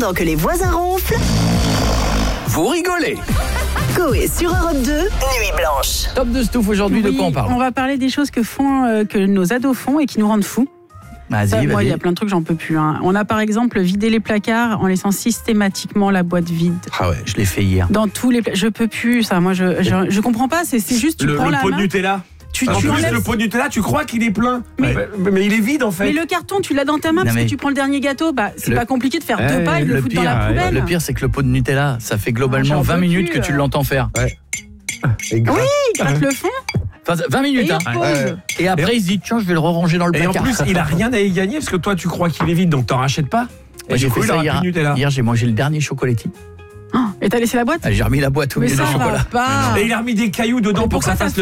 Pendant que les voisins ronflent, Vous rigolez. Coé sur Europe 2, Nuit Blanche. Top de Stouff aujourd'hui, de quoi on parle? On va parler des choses que nos ados font et qui nous rendent fous. Moi, il y a plein de trucs, j'en peux plus. On a par exemple vidé les placards en laissant systématiquement la boîte vide. Ah ouais, je l'ai fait hier. Dans tous les je peux plus ça. Moi, je comprends pas. C'est juste tu prends la main. Le pot de Nutella. En plus, le pot de Nutella, tu crois qu'il est plein, mais il est vide en fait. Mais le carton, tu l'as dans ta main parce que tu prends le dernier gâteau. C'est pas compliqué de faire deux pas et de le foutre dans la poubelle. Le pire, c'est que le pot de Nutella, ça fait globalement 20 minutes que tu l'entends faire. Ouais. Oui, gratte le fond. Enfin, 20 minutes, Et après, il se dit, tiens, je vais le ranger dans le placard. Et en plus, il a rien à y gagner parce que toi, tu crois qu'il est vide, donc t'en rachètes pas. Et j'ai fait ça hier. Hier, j'ai mangé le dernier chocolatier. Et t'as laissé la boîte? J'ai remis la boîte au milieu du chocolat. Pas. Et il a remis des cailloux dedans pour que ça fasse le